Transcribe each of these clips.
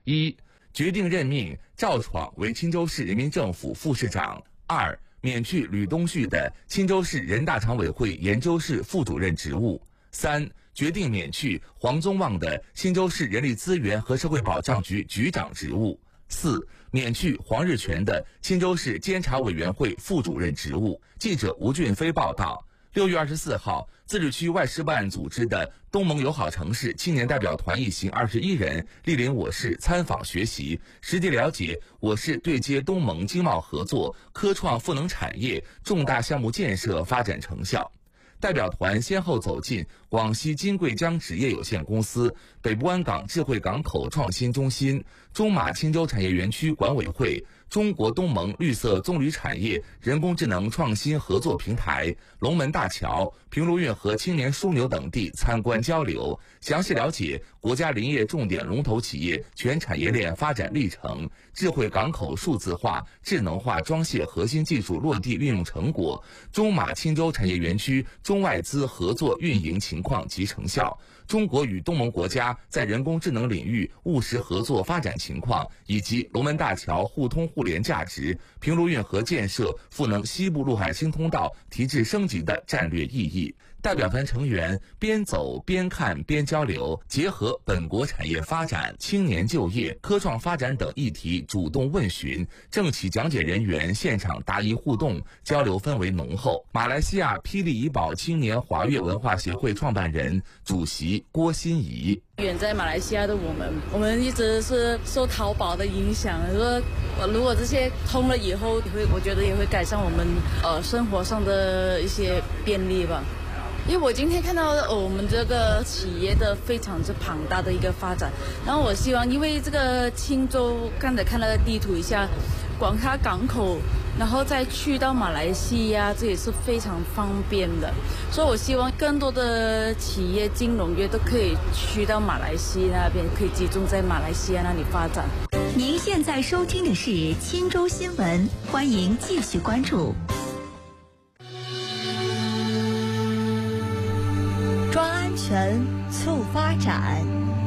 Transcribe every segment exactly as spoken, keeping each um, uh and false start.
一、决定任命赵闯为钦州市人民政府副市长；二、免去吕东旭的钦州市人大常委会研究室副主任职务；三、决定免去黄宗旺的钦州市人力资源和社会保障局局长职务；四、免去黄日全的钦州市监察委员会副主任职务。记者吴俊飞报道。六月二十四号，自治区外事办组织的东盟友好城市青年代表团一行二十一人莅临我市参访学习，实地了解我市对接东盟经贸合作、科创赋能产业重大项目建设发展成效。代表团先后走进广西金贵江纸业有限公司、北部湾港智慧港口创新中心、中马钦州产业园区管委会、中国东盟绿色棕榈产业人工智能创新合作平台、龙门大桥、平卢运河青年枢纽等地参观交流，详细了解国家林业重点龙头企业全产业链发展历程、智慧港口数字化、智能化装卸核心技术落地运用成果、中马钦州产业园区中外资合作运营情况及成效、中国与东盟国家在人工智能领域务实合作发展情况，以及龙门大桥互通互联价值、平卢运河建设赋能西部陆海新通道提质升级的战略意义。代表团成员边走边看边交流，结合本国产业发展、青年就业、科创发展等议题主动问询，政企讲解人员现场答疑互动，交流氛围浓厚。马来西亚霹雳怡保青年华乐文化协会创办人、主席郭欣怡。 远在马来西亚的我们，我们一直是受淘宝的影响。说如果这些通了以后，会我觉得也会改善我们呃生活上的一些便利吧。因为我今天看到、哦、我们这个企业的非常之庞大的一个发展，然后我希望，因为这个钦州刚才看了地图一下，广厦港口，然后再去到马来西亚，这也是非常方便的，所以我希望更多的企业金融业都可以去到马来西亚那边，可以集中在马来西亚那里发展。 您现在收听的是钦州新闻，欢迎继续关注。抓安全，促发展。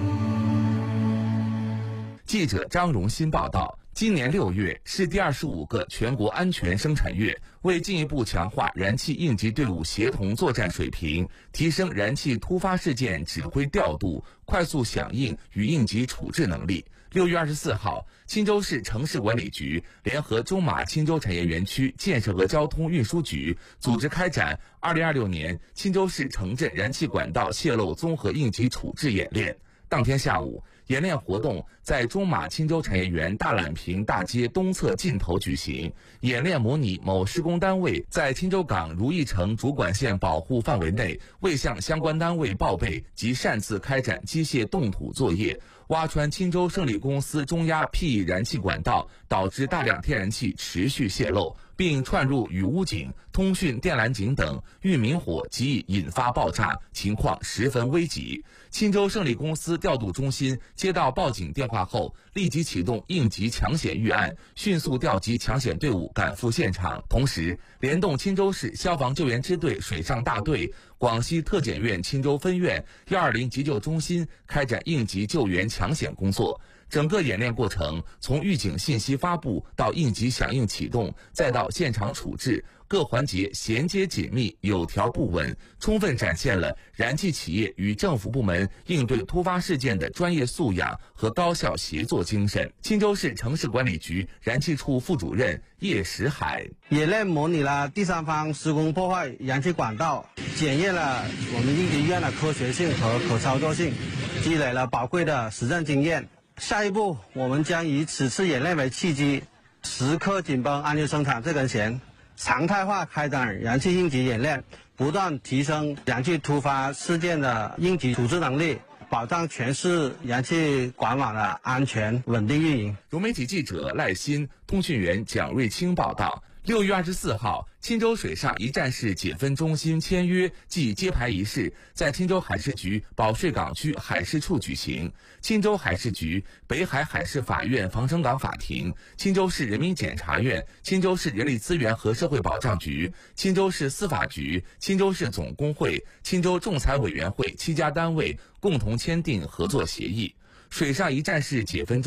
记者张荣新报道。今年六月是第二十五个全国安全生产月，为进一步强化燃气应急队伍协同作战水平，提升燃气突发事件指挥调度、快速响应与应急处置能力。六月二十四号，钦州市城市管理局联合中马钦州产业园区建设和交通运输局组织开展二零二六年钦州市城镇燃气管道泄漏综合应急处置演练。当天下午，演练活动在中马钦州产业园大榄坪大街东侧尽头举行。演练模拟某施工单位在钦州港如意城主管线保护范围内未向相关单位报备及擅自开展机械动土作业，挖穿钦州胜利公司中压 P 燃气管道，导致大量天然气持续泄漏，并串入雨屋井、通讯电缆井等，遇明火即易引发爆炸，情况十分危急。钦州胜利公司调度中心接到报警电话后，立即启动应急抢险预案，迅速调集抢险队伍赶赴现场，同时联动钦州市消防救援支队水上大队、广西特检院钦州分院、一二零急救中心开展应急救援抢险工作。整个演练过程从预警信息发布到应急响应启动，再到现场处置，各环节衔接紧密，有条不紊，充分展现了燃气企业与政府部门应对突发事件的专业素养和高效协作精神。钦州市城市管理局燃气处副主任叶石海。 演练模拟了第三方施工破坏燃气管道，检验了我们应急预案的科学性和可操作性，积累了宝贵的实战经验。下一步，我们将以此次演练为契机，时刻紧绷安全生产这根弦，常态化开展燃气应急演练，不断提升燃气突发事件的应急处置能力，保障全市燃气管网的安全稳定运营。 融媒体记者赖鑫、通讯员蒋瑞清报道。六月二十四号，钦州水上一站式解分中心签约暨揭牌仪式在钦州海事局保税港区海事处举行。钦州海事局、北海海事法院防城港法庭、钦州市人民检察院、钦州市人力资源和社会保障局、钦州市司法局、钦州市总工会、钦州仲裁委员会七家单位共同签订合作协议。水上一站式解分